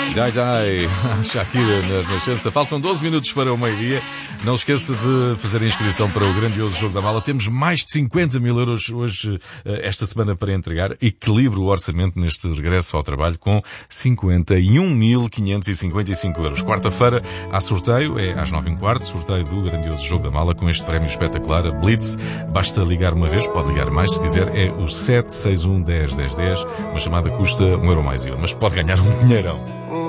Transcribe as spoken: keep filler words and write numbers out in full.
Dai Dai, Shakira na Renascença. Faltam doze minutos para o meio-dia. Não esqueça de fazer a inscrição para o grandioso Jogo da Mala. Temos mais de cinquenta mil euros hoje, esta semana, para entregar. Equilibro o orçamento neste regresso ao trabalho com cinquenta e um mil quinhentos e cinquenta e cinco euros. Quarta-feira há sorteio, é às nove e um quarto, sorteio do grandioso Jogo da Mala com este prémio espetacular, a Blitz. Basta ligar uma vez, pode ligar mais se quiser, é o sete seis um, dez, dez, dez. Uma chamada custa um euro mais I V A, mas pode ganhar um dinheirão.